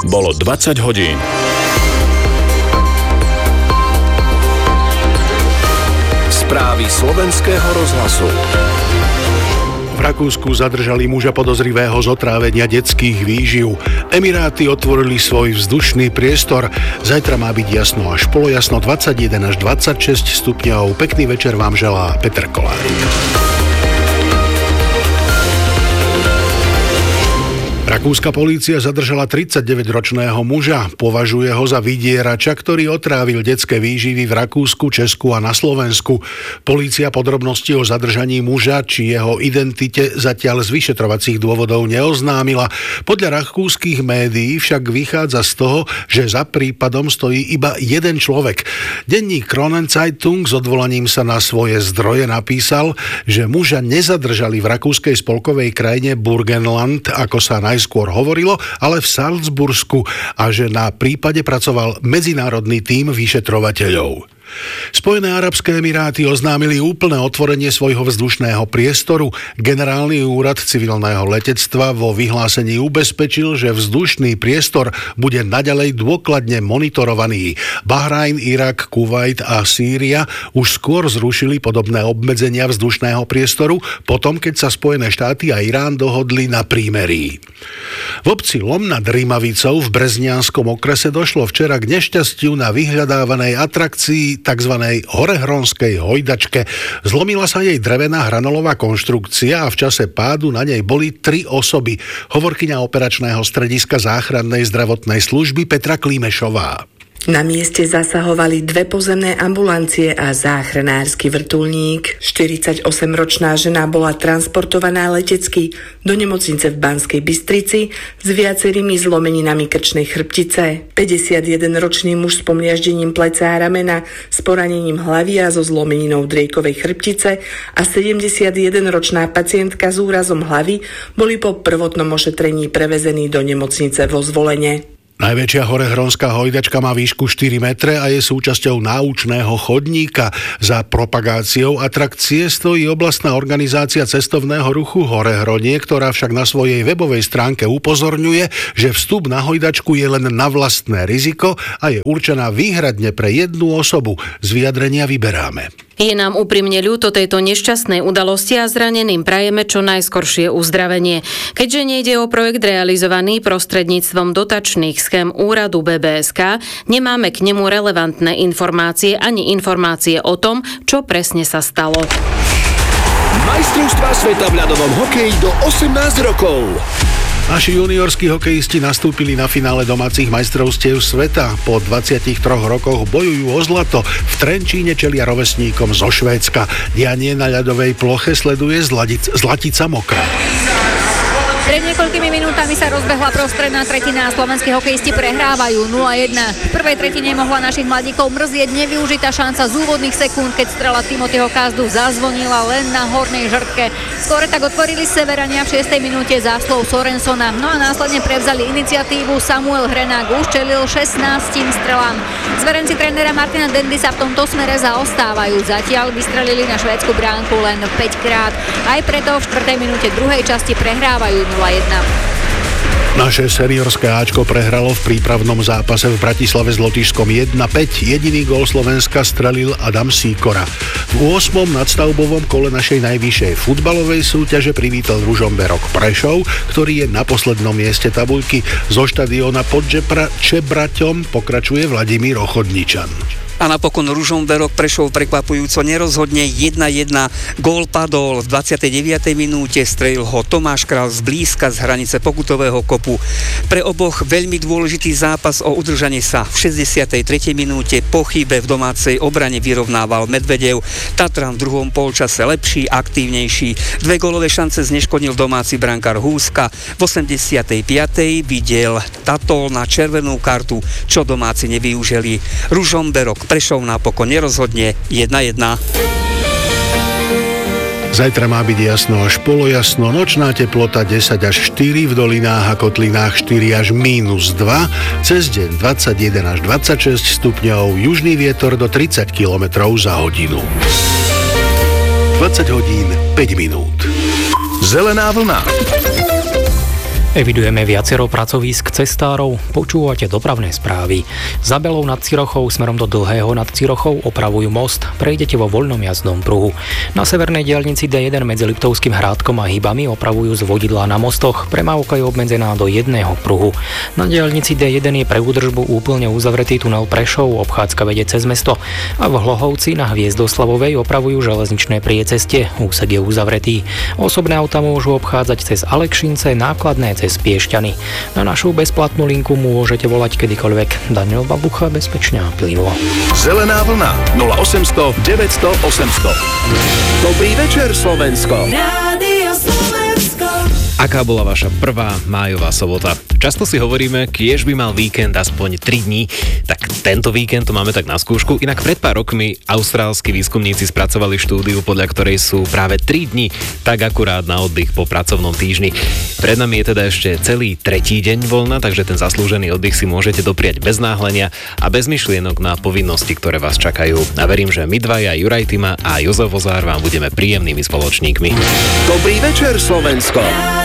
Bolo 20 hodín. Správy slovenského rozhlasu. V Rakúsku zadržali muža podozrivého z otrávenia detských výživ. Emiráty otvorili svoj vzdušný priestor. Zajtra má byť jasno až polojasno, 21 až 26 stupňov. Pekný večer vám želá Peter Kolárik. Rakúska polícia zadržala 39-ročného muža. Považuje ho za vydierača, ktorý otrávil detské výživy v Rakúsku, Česku a na Slovensku. Polícia podrobnosti o zadržaní muža či jeho identite zatiaľ z vyšetrovacích dôvodov neoznámila. Podľa rakúskych médií však vychádza z toho, že za prípadom stojí iba jeden človek. Denník Kronenzeitung s odvolaním sa na svoje zdroje napísal, že muža nezadržali v rakúskej spolkovej krajine Burgenland, ako sa skôr hovorilo, ale v Salzbursku, a že na prípade pracoval medzinárodný tím vyšetrovateľov. Spojené arabské emiráty oznámili úplné otvorenie svojho vzdušného priestoru. Generálny úrad civilného letectva vo vyhlásení ubezpečil, že vzdušný priestor bude naďalej dôkladne monitorovaný. Bahrajn, Irak, Kuvajt a Sýria už skôr zrušili podobné obmedzenia vzdušného priestoru, potom keď sa Spojené štáty a Irán dohodli na prímerí. V obci Lom nad Rimavicou v Breznianskom okrese došlo včera k nešťastiu na vyhľadávanej atrakcii tzv. Horehronskej hojdačke. Zlomila sa jej drevená hranolová konštrukcia a v čase pádu na nej boli 3 osoby. Hovorkyňa operačného strediska záchrannej zdravotnej služby Petra Klimešová. Na mieste zasahovali 2 pozemné ambulancie a záchranársky vrtuľník. 48-ročná žena bola transportovaná letecky do nemocnice v Banskej Bystrici s viacerými zlomeninami krčnej chrbtice. 51-ročný muž s pomliaždením pleca a ramena, s poranením hlavy a so zlomeninou driejkovej chrbtice a 71-ročná pacientka s úrazom hlavy boli po prvotnom ošetrení prevezení do nemocnice vo Zvolene. Najväčšia horehronská hojdačka má výšku 4 metre a je súčasťou náučného chodníka. Za propagáciou atrakcie stojí oblastná organizácia cestovného ruchu Horehronie, ktorá však na svojej webovej stránke upozorňuje, že vstup na hojdačku je len na vlastné riziko a je určená výhradne pre jednu osobu. Z vyjadrenia vyberáme. Je nám úprimne ľúto tejto nešťastnej udalosti a zraneným prajeme čo najskoršie uzdravenie. Keďže nejde o projekt realizovaný prostredníctvom dotačných schém úradu BBSK, nemáme k nemu relevantné informácie ani informácie o tom, čo presne sa stalo. Majstrovstvá sveta v ľadovom hokeji do 18 rokov. Naši juniorskí hokejisti nastúpili na finále domácich majstrovstiev sveta. Po 23 rokoch bojujú o zlato. V Trenčíne čelia rovesníkom zo Švédska. Dianie na ľadovej ploche sleduje Zlatica Mokrá. Pred niekoľkými minútami sa rozbehla prostredná tretina a slovenskí hokejisti prehrávajú 0-1. V prvej tretine mohla našich mladíkov mrzieť nevyužitá šanca z úvodných sekúnd, keď strela Timothyho Kazdu zazvonila len na hornej žrtke. Skôr tak otvorili Severania v 6. minúte záslov Sorensona, no a následne prevzali iniciatívu. Samuel Hrenák už čelil 16 strelám. Zverenci trénera Martina Dendisa v tomto smere zaostávajú. Zatiaľ vystrelili na švédsku bránku len 5 krát. Aj preto v 4. minúte druhej časti prehrávajú 0-1. Naše seniorské Ačko prehralo v prípravnom zápase v Bratislave s Lotyšskom 1-5. Jediný gól Slovenska strelil Adam Sýkora. V 8. nadstavbovom kole našej najvyššej futbalovej súťaže privítal Ružomberok Prešov, ktorý je na poslednom mieste tabuľky. Zo štadióna pod Čebraťom pokračuje Vladimír Ochodničan. A napokon Ružomberok Prešov prekvapujúco nerozhodne 1-1. Gól padol v 29. minúte, strelil ho Tomáš Král zblízka z hranice pokutového kopu. Pre oboch veľmi dôležitý zápas o udržanie sa. V 63. minúte po chybe v domácej obrane vyrovnával Medvedev. Tatran v druhom polčase lepší, aktívnejší. 2 gólové šance zneškodnil domáci brankár Húska. V 85. videl Tatol na červenú kartu, čo domáci nevyužili. Ružomberok Prešov napokon nerozhodne 1-1. Zajtra má byť jasno až polojasno, nočná teplota 10 až 4, v dolinách a kotlinách 4 až -2, cez deň 21 až 26 stupňov, južný vietor do 30 km za hodinu. 20 hodín 5 minút. Zelená vlna. Evidujeme viacero pracovísk cestárov, počúvate dopravné správy. Za Belou nad Cirochou smerom do Dlhého nad Cirochou opravujú most, prejdete vo voľnom jazdnom pruhu. Na severnej diaľnici D1 medzi Liptovským Hrádkom a Hybami opravujú zvodidlá na mostoch, premávka je obmedzená do jedného pruhu. Na diaľnici D1 je pre údržbu úplne uzavretý tunel Prešov, obchádzka vedie cez mesto a v Hlohovci na Hviezdoslavovej opravujú železničné priecestie, úsek je uzavretý. Osobné autá môžu obchádzať cez Alekšince, nákladné cez Piešťany. Na našu bezplatnú linku môžete volať kedykoľvek. Daniel Babucha, bezpečne a plynulo. Zelená vlna 0800 900 800. Dobrý večer, Slovensko. Rádio Slovensko. Aká bola vaša prvá májová sobota? Často si hovoríme, kiež by mal víkend aspoň 3 dní, tak tento víkend to máme tak na skúšku. Inak pred pár rokmi austrálski výskumníci spracovali štúdiu, podľa ktorej sú práve 3 dni tak akurát na oddych po pracovnom týždni. Pred nami je teda ešte celý tretí deň voľna, takže ten zaslúžený oddych si môžete dopriať bez náhlenia a bez myšlienok na povinnosti, ktoré vás čakajú. A verím, že my dvaja, Juraj Tima a Jozef Vozár, vám budeme príjemnými spoločníkmi. Dobrý večer, Slovensko.